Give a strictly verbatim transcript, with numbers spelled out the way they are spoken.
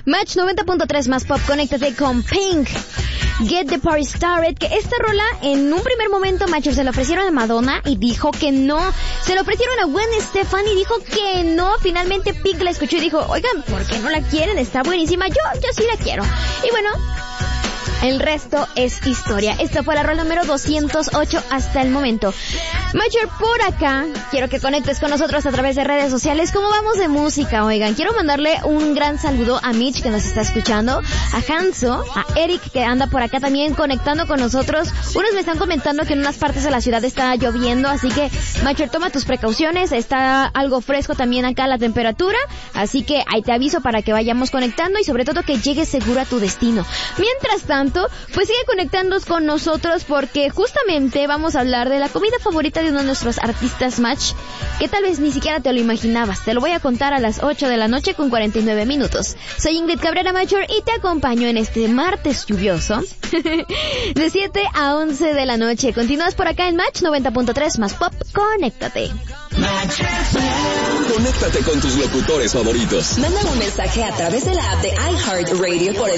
Match noventa punto tres más pop, conéctate con Pink. Get the Party Started, que esta rola en un primer momento, Matcher, se lo ofrecieron a Madonna y dijo que no. Se lo ofrecieron a Gwen Stefani y dijo que no. Finalmente Pink la escuchó y dijo, oigan, ¿por qué no la quieren? Está buenísima, yo, yo sí la quiero. Y bueno, el resto es historia. Esta fue la rola número doscientos ocho hasta el momento. Matcher, por acá, quiero que conectes con nosotros a través de redes sociales. ¿Cómo vamos de música? Oigan, quiero mandarle un gran saludo a Mitch, que nos está escuchando, a Hanso, a Eric, que anda por acá también conectando con nosotros. Unos me están comentando que en unas partes de la ciudad está lloviendo, así que, Matcher, toma tus precauciones. Está algo fresco también acá la temperatura, así que ahí te aviso para que vayamos conectando y sobre todo que llegues seguro a tu destino. Mientras tanto, pues sigue conectándonos con nosotros porque justamente vamos a hablar de la comida favorita de uno de nuestros artistas, Match, que tal vez ni siquiera te lo imaginabas. Te lo voy a contar a las ocho de la noche con cuarenta y nueve minutos. Soy Ingrid Cabrera, Matcher, y te acompaño en este martes lluvioso de siete a once de la noche. Continúas por acá en Match noventa punto tres más pop. Conéctate. Conéctate con tus locutores favoritos. Manda un mensaje a través de la app de iHeartRadio por el